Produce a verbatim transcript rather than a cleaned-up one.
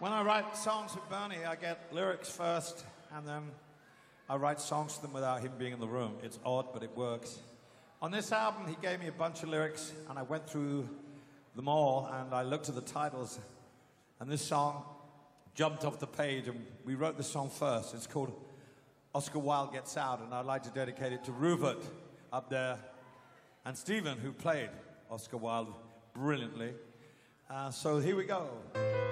When I write songs with Bernie, I get lyrics first, and then I write songs to them without him being in the room. It's odd, but it works. On this album, he gave me a bunch of lyrics, and I went through them all, and I looked at the titles, and this song jumped off the page, and we wrote this song first. It's called Oscar Wilde Gets Out, and I'd like to dedicate it to Rupert up there, and Stephen, who played Oscar Wilde brilliantly. Uh, so here we go.